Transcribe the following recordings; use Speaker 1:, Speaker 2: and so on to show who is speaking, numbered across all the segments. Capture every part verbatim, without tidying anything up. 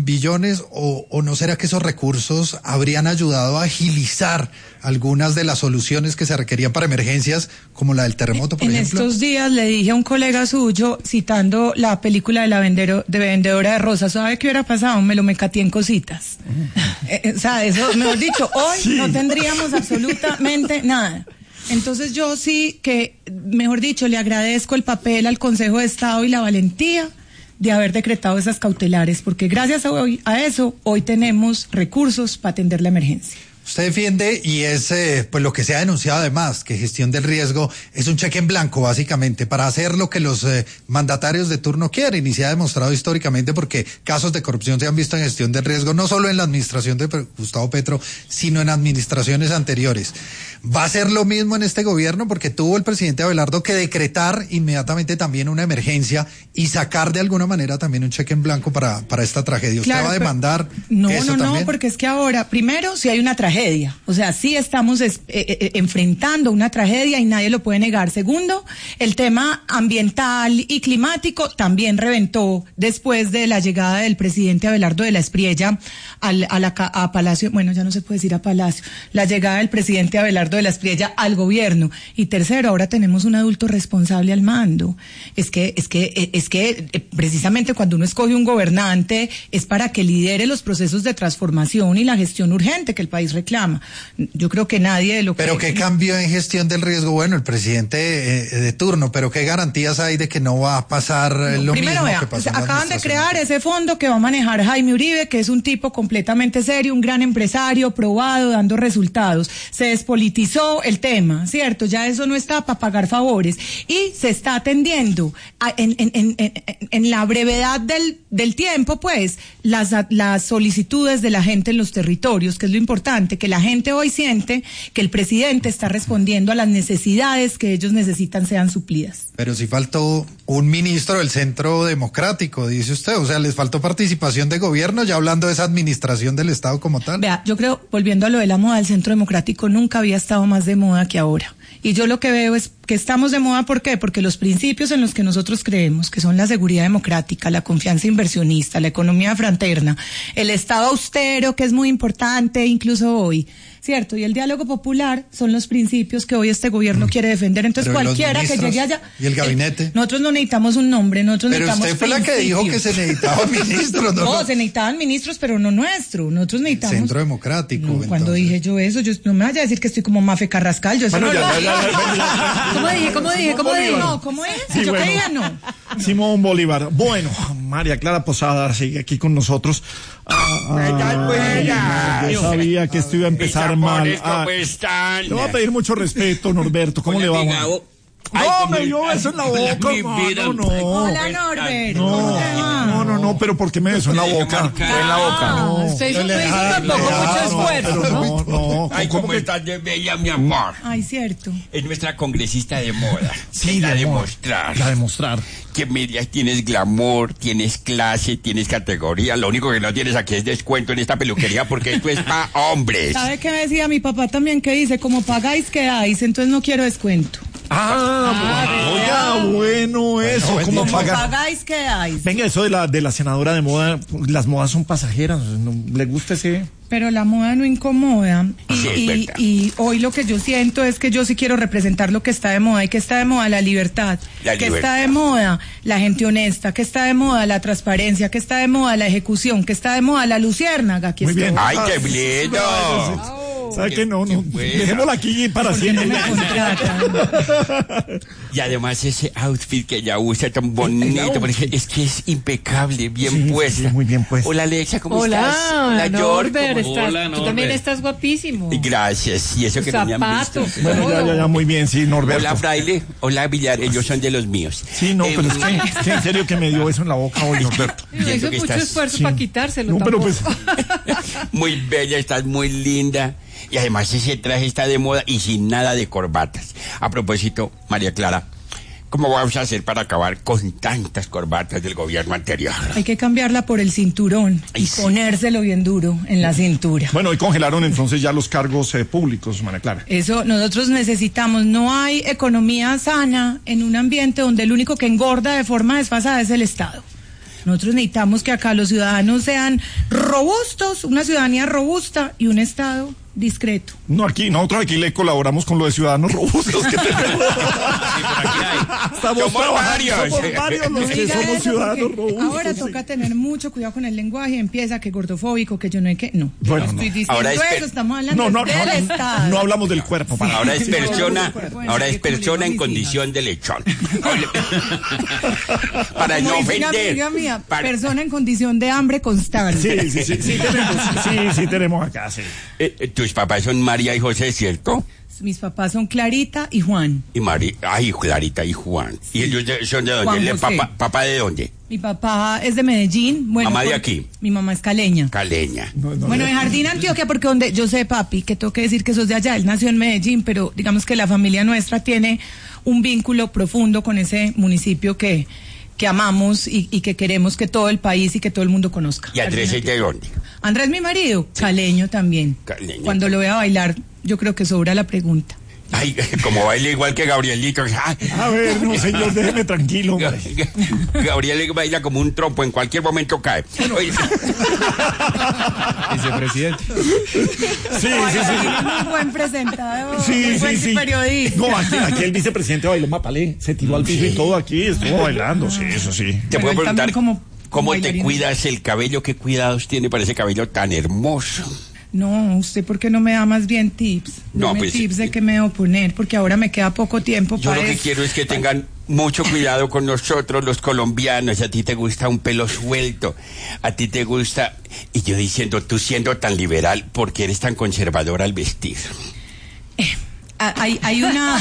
Speaker 1: billones o, o no será que esos recursos habrían ayudado a agilizar algunas de las soluciones que se requerían para emergencias como la del terremoto, por
Speaker 2: en
Speaker 1: ejemplo?
Speaker 2: En estos días le dije a un colega suyo, citando la película de la vendero, de vendedora de rosas, ¿sabe qué hubiera pasado? Me lo mecateé en cositas. eh, o sea, eso, mejor dicho, hoy sí. no tendríamos absolutamente nada. Entonces yo sí que, mejor dicho, le agradezco el papel al Consejo de Estado y la valentía de haber decretado esas cautelares, porque gracias a, hoy, a eso hoy tenemos recursos para atender la emergencia.
Speaker 1: Usted defiende, y es eh, pues lo que se ha denunciado además, que gestión del riesgo es un cheque en blanco básicamente para hacer lo que los eh, mandatarios de turno quieren, y se ha demostrado históricamente porque casos de corrupción se han visto en gestión del riesgo no solo en la administración de Gustavo Petro, sino en administraciones anteriores. ¿Va a ser lo mismo en este gobierno? Porque tuvo el presidente Abelardo que decretar inmediatamente también una emergencia y sacar de alguna manera también un cheque en blanco para, para esta tragedia. ¿Usted claro, va a demandar
Speaker 2: no,
Speaker 1: eso
Speaker 2: no,
Speaker 1: también?
Speaker 2: No, porque es que ahora, primero, si hay una tragedia, o sea, sí estamos es, eh, eh, enfrentando una tragedia y nadie lo puede negar. Segundo, el tema ambiental y climático también reventó después de la llegada del presidente Abelardo de la Espriella al, a, la, a Palacio, bueno, ya no se puede decir a Palacio, la llegada del presidente Abelardo de la Espriella al gobierno. Y tercero, ahora tenemos un adulto responsable al mando. Es que, es que, es que eh, precisamente cuando uno escoge un gobernante es para que lidere los procesos de transformación y la gestión urgente que el país reclama. Yo creo que nadie de lo que...
Speaker 1: Pero ¿qué cambio en gestión del riesgo? Bueno, el presidente eh, de turno, pero ¿qué garantías hay de que no va a pasar eh,
Speaker 2: no,
Speaker 1: lo
Speaker 2: primero,
Speaker 1: mismo
Speaker 2: vea,
Speaker 1: que pasó en la
Speaker 2: acaban de crear ese fondo que va a manejar Jaime Uribe, que es un tipo completamente serio, un gran empresario, probado, dando resultados. Se despolitizó el tema, ¿cierto? Ya eso no está para pagar favores. Y se está atendiendo a, en, en, en, en, en la brevedad del, del tiempo, pues, las, las solicitudes de la gente en los territorios, que es lo importante, que la gente hoy siente que el presidente está respondiendo a las necesidades que ellos necesitan sean suplidas.
Speaker 1: Pero si faltó un ministro del Centro Democrático, dice usted, o sea, les faltó participación de gobierno, ya hablando de esa administración del Estado como tal.
Speaker 2: Vea, yo creo, volviendo a lo de la moda, el Centro Democrático nunca había estado más de moda que ahora. Y yo lo que veo es que estamos de moda, ¿por qué? Porque los principios en los que nosotros creemos, que son la seguridad democrática, la confianza inversionista, la economía fraterna, el Estado austero, que es muy importante incluso hoy, ¿cierto? Y el diálogo popular son los principios que hoy este gobierno mm. quiere defender. Entonces
Speaker 1: pero
Speaker 2: cualquiera que llegue allá...
Speaker 1: ¿Y el gabinete?
Speaker 2: Eh, nosotros no necesitamos un nombre, nosotros
Speaker 1: pero
Speaker 2: necesitamos
Speaker 1: usted fue
Speaker 2: principios.
Speaker 1: La que dijo que se necesitaban ministros, ¿no?
Speaker 2: No, se necesitaban ministros, pero no nuestro. Nosotros necesitamos...
Speaker 1: El Centro Democrático.
Speaker 2: No, cuando dije yo eso, yo no me vaya a decir que estoy como Mafe Carrascal, yo eso bueno, no ya, lo... ya, ya, ya, ya. ¿Cómo dije? ¿Cómo dije? ¿Cómo dije? No, ¿cómo es? Si sí, yo bueno. Creía, no.
Speaker 3: Simón Bolívar. Bueno, María Clara Posada sigue aquí con nosotros. Ah, ah, yo sabía que esto iba a empezar mal. Ah,
Speaker 4: están?
Speaker 3: Le voy a pedir mucho respeto, Norberto. ¿Cómo Hola, le va?
Speaker 4: Pegado.
Speaker 3: Ay, no, me dio beso en la boca, no, no.
Speaker 2: Hola, Norbert.
Speaker 3: No, no, no, no, pero ¿por qué me besó en la boca?
Speaker 4: En la boca.
Speaker 2: No, usted hizo, usted hizo tampoco mucho esfuerzo,
Speaker 3: ¿no? No,
Speaker 4: ay, ¿cómo estás de bella, mi amor?
Speaker 2: Ay, cierto.
Speaker 4: Es nuestra congresista de moda.
Speaker 3: Sí,
Speaker 4: la
Speaker 3: de
Speaker 4: demostrar.
Speaker 3: La demostrar.
Speaker 4: Que medias tienes glamour, tienes clase, tienes categoría. Lo único que no tienes aquí es descuento en esta peluquería porque esto es para hombres.
Speaker 2: ¿Sabe qué me decía mi papá también? Que dice, como pagáis, quedáis, entonces no quiero descuento.
Speaker 3: Ah, ah oiga, bueno eso, bueno, ¿cómo
Speaker 2: paga? Pagáis, quedáis.
Speaker 3: Venga, eso de la de la senadora de moda, las modas son pasajeras, ¿no? ¿Le gusta ese?
Speaker 2: Pero la moda no incomoda. Y,
Speaker 4: sí,
Speaker 2: y, y hoy lo que yo siento es que yo sí quiero representar lo que está de moda. ¿Y que está de moda? La libertad.
Speaker 4: La
Speaker 2: que
Speaker 4: libertad.
Speaker 2: Está de moda la gente honesta. Que está de moda la transparencia. Que está de moda la ejecución. Que está de moda la luciérnaga. Aquí
Speaker 3: muy
Speaker 2: estoy.
Speaker 3: bien.
Speaker 4: ¡Ay, qué lindo!
Speaker 3: ¿Sabe qué? No, no. Dejémosla aquí para siempre.
Speaker 2: No me contratan.
Speaker 4: Y además ese outfit que ella usa tan bonito, porque es que es impecable, bien
Speaker 3: sí,
Speaker 4: puesta.
Speaker 3: Sí, muy bien puesta.
Speaker 4: Hola, Alexa, ¿cómo
Speaker 5: hola,
Speaker 4: estás?
Speaker 5: Hola, Norbert. Estás,
Speaker 4: hola,
Speaker 5: Norbert. Tú también estás guapísimo.
Speaker 4: Gracias. Y eso que no me han visto.
Speaker 3: Bueno, ya, ya, ya, muy bien, sí, Norberto.
Speaker 4: Hola, Fraile. Hola, Villar. Ellos son de los míos.
Speaker 3: Sí, no, eh, pero es que, es que en serio que me dio eso en la boca hoy, Norberto.
Speaker 5: No hizo mucho estás... esfuerzo sí. para quitárselo.
Speaker 3: No,
Speaker 5: tampoco.
Speaker 3: pero pues...
Speaker 4: Muy bella, estás muy linda. Y además ese traje está de moda y sin nada de corbatas. A propósito, María Clara, ¿cómo vamos a hacer para acabar con tantas corbatas del gobierno anterior?
Speaker 2: Hay que cambiarla por el cinturón y sí. ponérselo bien duro en la cintura.
Speaker 3: Bueno, hoy congelaron entonces ya los cargos eh, públicos, María Clara.
Speaker 2: Eso nosotros necesitamos. No hay economía sana en un ambiente donde el único que engorda de forma desfasada es el Estado. Nosotros necesitamos que acá los ciudadanos sean robustos, una ciudadanía robusta y un Estado discreto.
Speaker 3: No, aquí, nosotros aquí le colaboramos con lo de ciudadanos robustos que tenemos.
Speaker 4: Sí, por aquí hay.
Speaker 3: Estamos
Speaker 4: Somos
Speaker 3: trabajando,
Speaker 4: varios.
Speaker 3: somos varios los
Speaker 2: No
Speaker 3: que
Speaker 2: diga
Speaker 3: somos
Speaker 2: eso,
Speaker 3: ciudadanos
Speaker 2: porque
Speaker 3: robustos.
Speaker 2: ahora
Speaker 3: sí.
Speaker 2: toca tener mucho cuidado con el lenguaje, empieza que gordofóbico, que yo no hay que, no,
Speaker 3: Bueno,
Speaker 2: no estoy
Speaker 3: no.
Speaker 2: diciendo
Speaker 4: Ahora es per-
Speaker 2: eso, estamos hablando
Speaker 3: No, no,
Speaker 2: del
Speaker 3: no,
Speaker 2: Estado.
Speaker 3: no hablamos del cuerpo. Para.
Speaker 4: Ahora es
Speaker 2: Sí,
Speaker 4: persona,
Speaker 2: bueno,
Speaker 4: ahora
Speaker 2: sí,
Speaker 4: es
Speaker 2: como le
Speaker 4: persona en
Speaker 2: digo a mis
Speaker 4: condición de lechón. Para
Speaker 2: Como
Speaker 4: no
Speaker 2: dice una
Speaker 4: ofender.
Speaker 2: amiga mía,
Speaker 4: Para-
Speaker 2: persona en condición de hambre constante.
Speaker 3: Sí, sí, sí, sí, tenemos, sí, sí, tenemos acá, sí.
Speaker 4: Eh, eh, tus papás son María y José, ¿cierto?
Speaker 2: Mis papás son Clarita y Juan.
Speaker 4: Y María, ay, Clarita y Juan. ¿Y ellos de- son de dónde?
Speaker 2: Juan
Speaker 4: ¿Le-
Speaker 2: José.
Speaker 4: papá, ¿Papá de dónde?
Speaker 2: Mi papá es de Medellín. Bueno,
Speaker 4: Mamá de
Speaker 2: por-
Speaker 4: aquí.
Speaker 2: Mi mamá es caleña.
Speaker 4: Caleña.
Speaker 3: No, no,
Speaker 2: Bueno,
Speaker 3: no.
Speaker 2: de Jardín Antioquia, porque donde yo sé, papi, que tengo que decir que sos de allá, él nació en Medellín, pero digamos que la familia nuestra tiene un vínculo profundo con ese municipio que, que amamos y, y que queremos que todo el país y que todo el mundo conozca.
Speaker 4: ¿Y Andrés es de dónde?
Speaker 2: Andrés, mi marido, caleño también.
Speaker 4: Caleño.
Speaker 2: Cuando lo vea bailar, yo creo que sobra la pregunta.
Speaker 4: Ay, como baila igual que Gabrielito. Ay,
Speaker 3: A ver, no, señor, déjeme tranquilo.
Speaker 4: Ga-
Speaker 3: hombre.
Speaker 4: Ga- Gabriel baila como un trompo, en cualquier momento cae. Oye,
Speaker 6: Vicepresidente.
Speaker 3: Sí, sí, sí.
Speaker 2: Muy buen presentador,
Speaker 3: Sí,
Speaker 2: muy
Speaker 3: sí,
Speaker 2: buen
Speaker 3: sí.
Speaker 2: periodista.
Speaker 3: No, aquí, aquí el vicepresidente bailó mapalé, se tiró al piso y todo aquí, estuvo bailando, sí, eso sí.
Speaker 4: te
Speaker 2: Bueno,
Speaker 4: puedo
Speaker 2: él
Speaker 4: preguntar,
Speaker 2: también como-
Speaker 4: ¿cómo
Speaker 2: como
Speaker 4: te
Speaker 2: bailarín.
Speaker 4: cuidas el cabello? ¿Qué cuidados tiene para ese cabello tan hermoso?
Speaker 2: No, ¿usted por qué no me da más bien tips?
Speaker 4: No,
Speaker 2: Dame
Speaker 4: pues,
Speaker 2: tips de qué me debo poner, porque ahora me queda poco tiempo
Speaker 4: Yo
Speaker 2: para
Speaker 4: lo que
Speaker 2: eso.
Speaker 4: quiero es que tengan mucho cuidado con nosotros los colombianos. A ti te gusta un pelo suelto, a ti te gusta... Y yo diciendo, tú siendo tan liberal, ¿por qué eres tan conservador al vestir?
Speaker 2: Ah, Hay, hay una...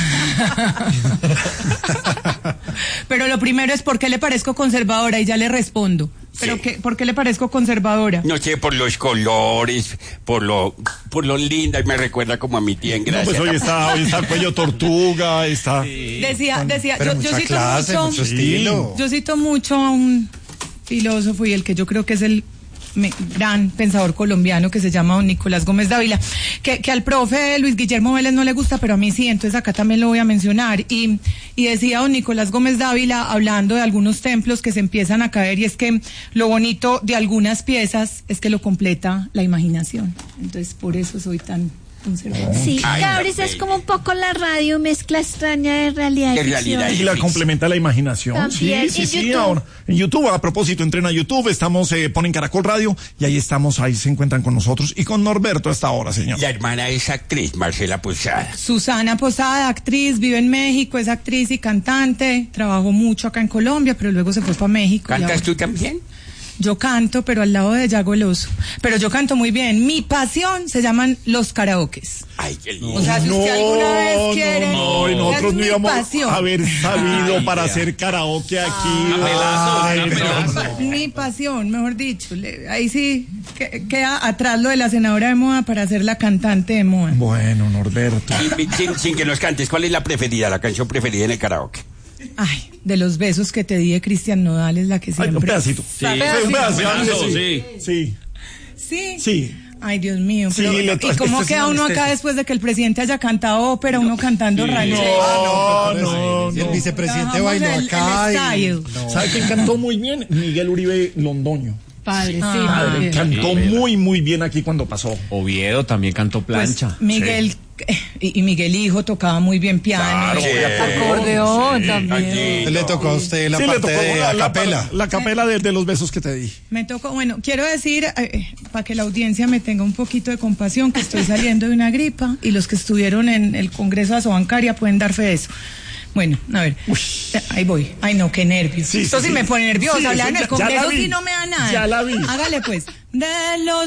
Speaker 2: Pero lo primero es ¿por qué le parezco conservadora? Y ya le respondo. ¿Pero
Speaker 4: Sí.
Speaker 2: qué, por qué le parezco conservadora?
Speaker 4: No sé, por los colores, por lo por lo linda, me recuerda como a mi tía en
Speaker 3: No,
Speaker 4: Gracia.
Speaker 3: pues hoy está, hoy está cuello tortuga, está...
Speaker 2: Decía, decía,
Speaker 1: Pero
Speaker 2: yo, yo
Speaker 1: mucha
Speaker 2: cito
Speaker 1: clase,
Speaker 2: mucho,
Speaker 1: mucho estilo.
Speaker 2: yo cito mucho a un filósofo y el que yo creo que es el me- gran pensador colombiano que se llama don Nicolás Gómez Dávila, que, que al profe Luis Guillermo Vélez no le gusta, pero a mí sí, entonces acá también lo voy a mencionar. Y, y decía don Nicolás Gómez Dávila, hablando de algunos templos que se empiezan a caer, y es que lo bonito de algunas piezas es que lo completa la imaginación. Entonces, por eso soy tan conservadora.
Speaker 7: Sí,
Speaker 4: Ay,
Speaker 7: Gabris
Speaker 4: no,
Speaker 7: es
Speaker 4: baby.
Speaker 7: como un poco la radio mezcla extraña de realidad.
Speaker 4: De
Speaker 7: y ficción.
Speaker 4: realidad
Speaker 3: Y la complementa la imaginación.
Speaker 7: También.
Speaker 3: Sí, sí,
Speaker 7: ¿Y
Speaker 3: sí.
Speaker 7: YouTube?
Speaker 3: Ahora, en YouTube, a propósito, entren a YouTube, estamos, eh, ponen Caracol Radio y ahí estamos, ahí se encuentran con nosotros y con Norberto a esta hora, señor.
Speaker 4: La hermana es actriz, Marcela Posada.
Speaker 2: Susana Posada, actriz, vive en México, es actriz y cantante, trabajó mucho acá en Colombia, pero luego se fue para México. y
Speaker 4: ¿Cantas
Speaker 2: ahora-
Speaker 4: tú también?
Speaker 2: Yo canto, pero al lado de Yago el Oso. Pero yo canto muy bien. Mi pasión se llaman los karaokes.
Speaker 4: Ay, qué lindo.
Speaker 2: O sea, si usted alguna vez quiere,
Speaker 3: no, y
Speaker 2: esa
Speaker 3: nosotros
Speaker 2: es
Speaker 3: no
Speaker 2: mi
Speaker 3: íbamos
Speaker 2: pasión.
Speaker 3: a haber sabido
Speaker 6: Ay,
Speaker 3: para
Speaker 6: vea.
Speaker 3: hacer karaoke aquí.
Speaker 6: Capelazo,
Speaker 3: Ay,
Speaker 6: capelazo.
Speaker 3: no, no.
Speaker 2: Mi pasión, mejor dicho. Le- ahí sí que- queda atrás lo de la senadora de moda para ser la cantante de moda.
Speaker 3: Bueno, Norberto.
Speaker 4: Sin, sin- sin que nos cantes, ¿cuál es la preferida, la canción preferida en el karaoke?
Speaker 2: Ay, de los besos que te di de Cristian Nodal es la que
Speaker 3: Ay,
Speaker 2: siempre...
Speaker 3: un pedacito.
Speaker 6: Sí,
Speaker 3: un pedacito.
Speaker 6: pedazo,
Speaker 3: sí. Sí.
Speaker 2: Sí.
Speaker 3: Sí.
Speaker 2: Ay, Dios mío.
Speaker 3: Sí,
Speaker 2: pero-
Speaker 3: le-
Speaker 2: ¿y cómo
Speaker 1: esto es
Speaker 2: queda
Speaker 1: una
Speaker 2: uno acá
Speaker 1: anestesia.
Speaker 2: después de que el presidente haya cantado ópera, uno cantando ranchero?
Speaker 3: No, no,
Speaker 1: Y el
Speaker 3: no.
Speaker 1: vicepresidente
Speaker 2: Bajamos
Speaker 1: bailó
Speaker 2: el-
Speaker 1: acá
Speaker 2: el
Speaker 1: y...
Speaker 2: style.
Speaker 1: no.
Speaker 3: ¿Sabe quién cantó muy bien? Miguel Uribe Londoño.
Speaker 5: Padre, sí,
Speaker 2: Ah,
Speaker 5: muy bien.
Speaker 3: Cantó muy, muy bien aquí cuando pasó.
Speaker 6: Oviedo también cantó
Speaker 2: Pues,
Speaker 6: plancha.
Speaker 2: Miguel y, y Miguel Hijo tocaba muy bien piano.
Speaker 3: Claro,
Speaker 4: Sí.
Speaker 5: Acordeón
Speaker 4: Ay,
Speaker 5: también.
Speaker 4: lindo.
Speaker 1: Le tocó a usted la
Speaker 3: Sí, le
Speaker 1: parte
Speaker 3: tocó
Speaker 1: de
Speaker 3: la, la-
Speaker 1: acapela.
Speaker 3: La, capela de, de los besos que te di.
Speaker 2: Me tocó, bueno, quiero decir, eh, para que la audiencia me tenga un poquito de compasión, que estoy saliendo de una gripa y los que estuvieron en el Congreso de Asobancaria pueden dar fe de eso. Bueno, a ver, eh, ahí voy. Ay, no, qué nervios.
Speaker 3: Sí,
Speaker 2: Esto
Speaker 3: sí,
Speaker 2: sí,
Speaker 3: sí.
Speaker 2: me pone nerviosa.
Speaker 3: Sí,
Speaker 2: hablar
Speaker 3: eso
Speaker 2: en el
Speaker 3: ya- ya la
Speaker 2: Congreso
Speaker 3: vi.
Speaker 2: sí no me da nada.
Speaker 3: Ya la vi.
Speaker 2: Hágale pues. De los